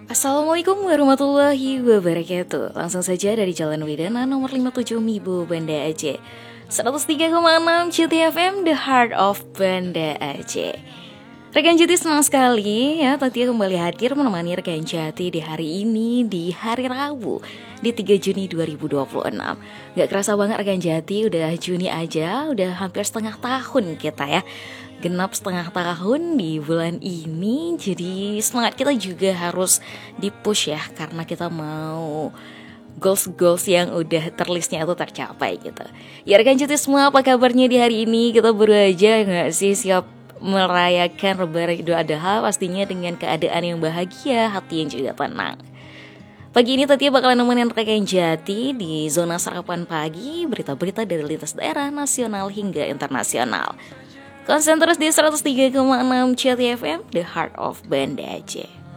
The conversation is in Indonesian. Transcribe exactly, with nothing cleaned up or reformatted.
Assalamualaikum warahmatullahi wabarakatuh. Langsung saja dari Jalan Wedana nomor lima puluh tujuh Mibo, Banda Aceh. seratus tiga koma enam C T F M, The Heart of Banda Aceh. Rekan Jati senang sekali ya, Tatia kembali hadir menemani rekan Jati di hari ini, di hari Rabu, di tiga Juni dua ribu dua puluh enam. Gak kerasa banget rekan Jati, udah Juni aja, udah hampir setengah tahun kita ya. Genap setengah tahun di bulan ini. Jadi semangat kita juga harus di-push ya, karena kita mau goals-goals yang udah terlistnya itu tercapai gitu. Ya rekan Jati semua, apa kabarnya di hari ini? Kita baru aja gak sih siap merayakan Lebaran Idul Adha, pastinya dengan keadaan yang bahagia, hati yang juga tenang. Pagi ini Tatia bakalan nemenin rekan Jati di zona sarapan pagi, berita-berita dari lintas daerah nasional hingga internasional. Konsen terus di seratus tiga koma enam C T F M, The Heart of Banda Aceh.